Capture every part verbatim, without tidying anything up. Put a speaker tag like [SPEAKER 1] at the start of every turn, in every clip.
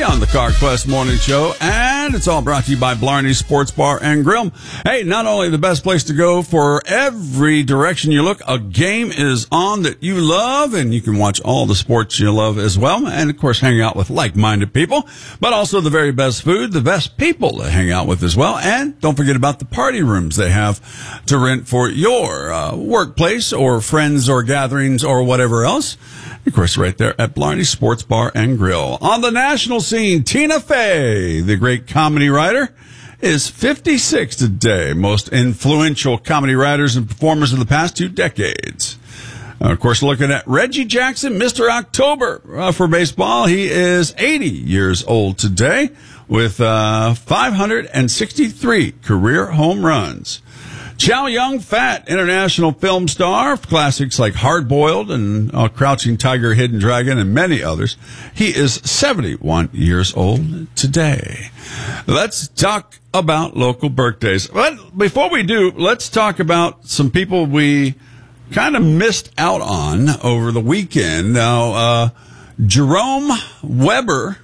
[SPEAKER 1] on the CarQuest Morning Show, and it's all brought to you by Blarney Sports Bar and Grill. Hey, not only the best place to go for every direction you look, a game is on that you love, and you can watch all the sports you love as well, and of course hang out with like-minded people, but also the very best food, the best people to hang out with as well, and don't forget about the party rooms they have to rent for your uh, workplace or friends or gatherings or whatever else. Of course, right there at Blarney Sports Bar and Grill. On the national scene, Tina Fey, the great comedy writer, is fifty-six today. Most influential comedy writers and performers of the past two decades. Uh, of course, looking at Reggie Jackson, Mister October uh, for baseball. He is eighty years old today with uh, five hundred sixty-three career home runs. Chow Yun-fat, international film star, classics like Hard Boiled and uh, Crouching Tiger, Hidden Dragon, and many others. He is seventy-one years old today. Let's talk about local birthdays. But before we do, let's talk about some people we kind of missed out on over the weekend. Now, uh, Jerome Weber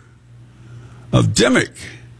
[SPEAKER 1] of Dimmick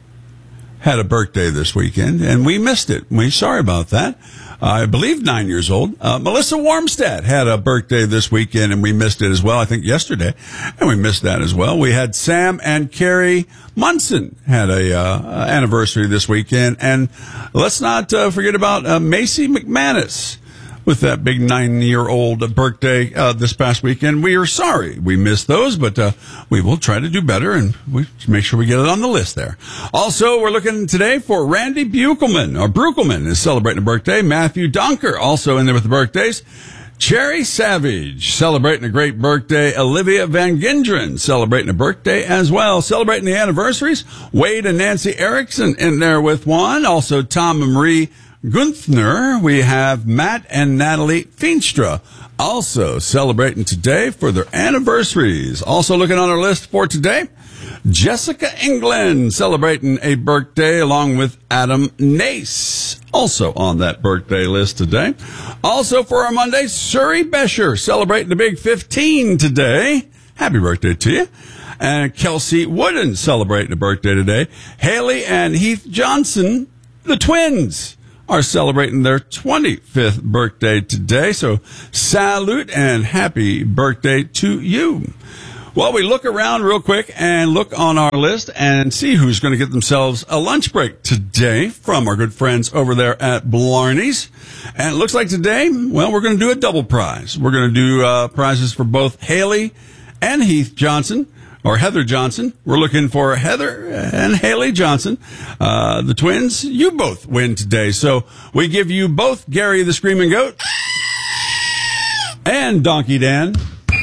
[SPEAKER 1] had a birthday this weekend, and we missed it. We're sorry about that. Uh, I believe nine years old. Uh, Melissa Warmstead had a birthday this weekend, and we missed it as well, I think yesterday, and we missed that as well. We had Sam and Carrie Munson had a uh, anniversary this weekend, and let's not uh, forget about uh, Macy McManus with that big nine-year-old birthday uh, this past weekend. We are sorry we missed those, but uh, we will try to do better, and we make sure we get it on the list there. Also, we're looking today for Randy Buchelman, or Bruckelman is celebrating a birthday. Matthew Donker also in there with the birthdays. Cherry Savage celebrating a great birthday. Olivia Van Gendren celebrating a birthday as well. Celebrating the anniversaries, Wade and Nancy Erickson in there with one. Also, Tom and Marie Gunthner. We have Matt and Natalie Feenstra also celebrating today for their anniversaries. Also looking on our list for today, Jessica England celebrating a birthday along with Adam Nace, also on that birthday list today. Also for our Monday, Suri Besher celebrating a big fifteen today. Happy birthday to you. And Kelsey Wooden celebrating a birthday today. Haley and Heath Johnson, the twins, are celebrating their twenty-fifth birthday today. So salute and happy birthday to you. Well, we look around real quick and look on our list and see who's going to get themselves a lunch break today from our good friends over there at Blarney's. And it looks like today, well, we're going to do a double prize. We're going to do uh, prizes for both Haley and Heath Johnson, or Heather Johnson. We're looking for Heather and Haley Johnson. Uh, the twins, you both win today. So we give you both Gary the Screaming Goat and Donkey Dan.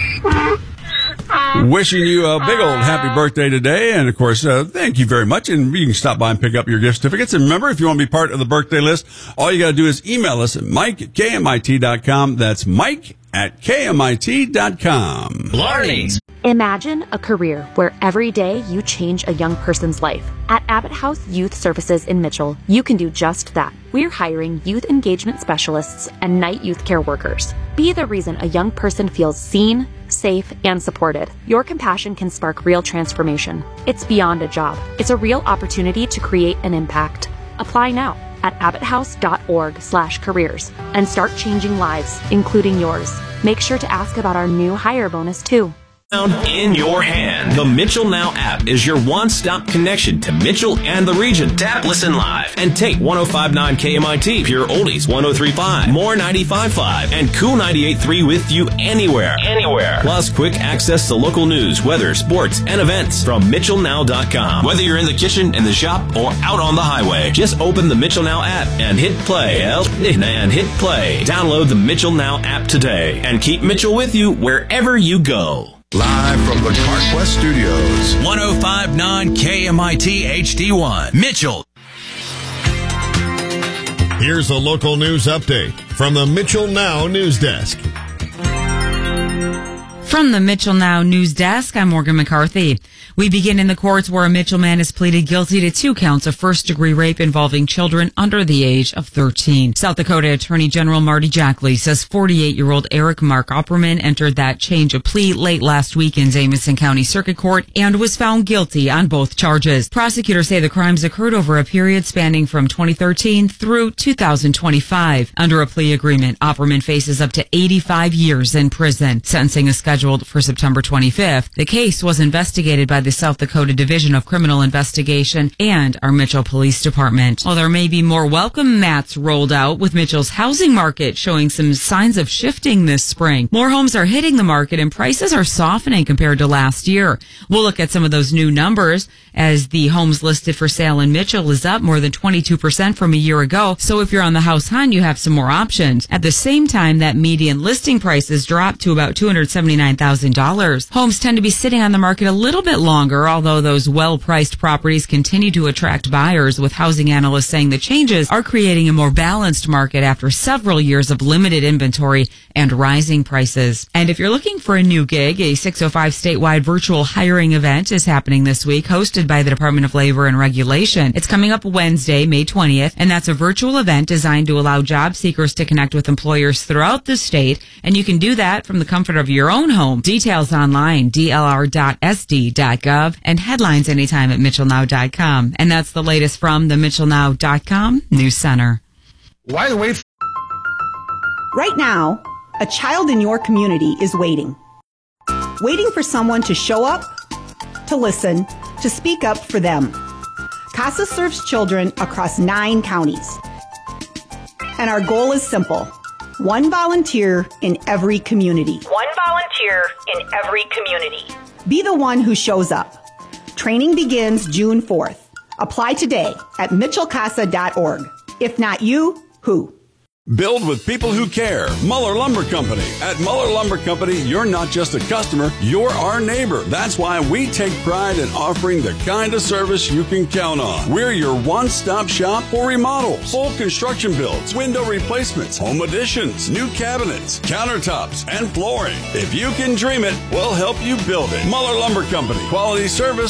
[SPEAKER 1] Wishing you a big old happy birthday today. And, of course, uh, thank you very much. And you can stop by and pick up your gift certificates. And remember, if you want to be part of the birthday list, all you got to do is email us at Mike at K M I T dot com. That's Mike at K M I T dot com.
[SPEAKER 2] Blarney's. Imagine a career where every day you change a young person's life. At Abbott House Youth Services in Mitchell, you can do just that. We're hiring youth engagement specialists and night youth care workers. Be the reason a young person feels seen, safe, and supported. Your compassion can spark real transformation. It's beyond a job. It's a real opportunity to create an impact. Apply now at abbothouse.org slash careers and start changing lives, including yours. Make sure to ask about our new hire bonus, too.
[SPEAKER 3] In your hand. The Mitchell Now app is your one-stop connection to Mitchell and the region. Tap, listen live, and take one oh five point nine K M I T, Pure Oldies one oh three point five, More ninety-five point five, and Cool ninety-eight point three with you anywhere. Anywhere. Plus, quick access to local news, weather, sports, and events from Mitchell Now dot com. Whether you're in the kitchen, in the shop, or out on the highway, just open the Mitchell Now app and hit play. And hit play. Download the Mitchell Now app today and keep Mitchell with you wherever you go.
[SPEAKER 4] Live from the CarQuest Studios.
[SPEAKER 5] one oh five point nine K M I T H D one. Mitchell.
[SPEAKER 6] Here's a local news update from the Mitchell Now News Desk. From the Mitchell Now News Desk, I'm Morgan McCarthy. We begin in the courts where a Mitchell man has pleaded guilty to two counts of first-degree rape involving children under the age of thirteen. South Dakota Attorney General Marty Jackley says forty-eight-year-old Eric Mark Opperman entered that change of plea late last week in Jamison County Circuit Court and was found guilty on both charges. Prosecutors say the crimes occurred over a period spanning from twenty thirteen through two thousand twenty-five. Under a plea agreement, Opperman faces up to eighty-five years in prison. Sentencing is scheduled for September twenty-fifth. The case was investigated by the South Dakota Division of Criminal Investigation and our Mitchell Police Department. While there may be more welcome mats rolled out, with Mitchell's housing market showing some signs of shifting this spring. More homes are hitting the market and prices are softening compared to last year. We'll look at some of those new numbers as the homes listed for sale in Mitchell is up more than twenty-two percent from a year ago. So if you're on the house hunt, you have some more options. At the same time, that median listing prices dropped to about two hundred seventy-nine thousand dollars. Homes tend to be sitting on the market a little bit longer, although those well-priced properties continue to attract buyers, with housing analysts saying the changes are creating a more balanced market after several years of limited inventory and rising prices. And if you're looking for a new gig, a six oh five statewide virtual hiring event is happening this week, hosted by the Department of Labor and Regulation. It's coming up Wednesday, May twentieth, and that's a virtual event designed to allow job seekers to connect with employers throughout the state, and you can do that from the comfort of your own home. Details online, d l r dot s d dot gov, and headlines anytime at mitchell now dot com. And that's the latest from the mitchell now dot com News Center.
[SPEAKER 4] Why wait?
[SPEAKER 7] Right now, a child in your community is waiting. Waiting for someone to show up, to listen, to speak up for them. CASA serves children across nine counties. And our goal is simple. One volunteer in every community.
[SPEAKER 8] One volunteer in every community.
[SPEAKER 7] Be the one who shows up. Training begins June fourth. Apply today at mitchell casa dot org. If not you, who?
[SPEAKER 1] Build with people who care. Muller Lumber Company. At Muller Lumber Company, you're not just a customer, you're our neighbor. That's why we take pride in offering the kind of service you can count on. We're your one-stop shop for remodels, full construction builds, window replacements, home additions, new cabinets, countertops, and flooring. If you can dream it, we'll help you build it. Muller Lumber Company. Quality service